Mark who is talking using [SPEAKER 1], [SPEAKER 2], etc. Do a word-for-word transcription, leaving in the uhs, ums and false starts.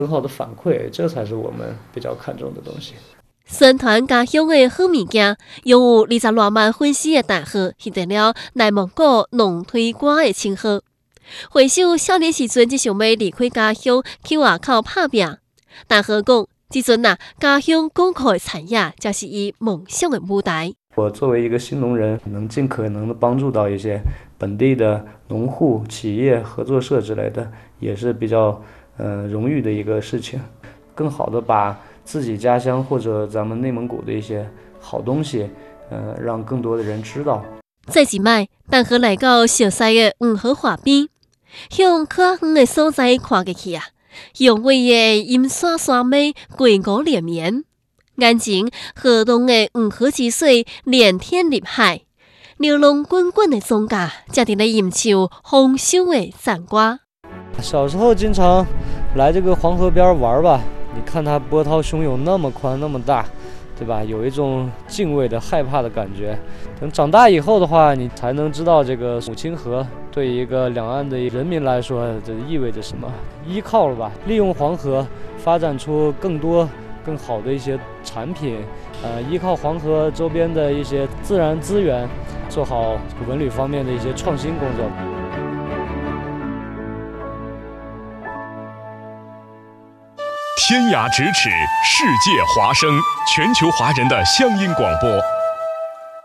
[SPEAKER 1] 很好的反馈，这才是我们比较看重的东西。
[SPEAKER 2] 宣传家乡的好物件，又有二十多万粉丝的大号，获得了内蒙古农推广的称号。回首少年时阵，只想要离开家乡去外口打拼，大号讲，即阵啊，家乡广阔的产业，才是伊梦想的舞台。
[SPEAKER 1] 我作为一个新农人，能尽可能的帮助到一些本地的农户、企业、合作社之类的，也是比较呃荣誉的一个事情。更好的把自己家乡或者咱们内蒙古的一些好东西，呃，让更多的人知道。
[SPEAKER 2] 再一摆，大号来到小西的黄河河边，向较远的所在看过去啊，雄伟的阴山山脉鬼谷连绵。眼前河东的黄河之水连天入海，流浪滚滚的庄稼正在吟唱丰收的赞歌。
[SPEAKER 3] 小时候经常来这个黄河边玩吧，你看它波涛汹涌，那么宽那么大，对吧？有一种敬畏的害怕的感觉。等长大以后的话，你才能知道这个母亲河对一个两岸的人民来说，这意味着什么。依靠了吧，利用黄河发展出更多更好的一些产品，呃，依靠黄河周边的一些自然资源，做好文旅方面的一些创新工作。
[SPEAKER 4] 天涯咫尺，世界华声，全球华人的乡音广播。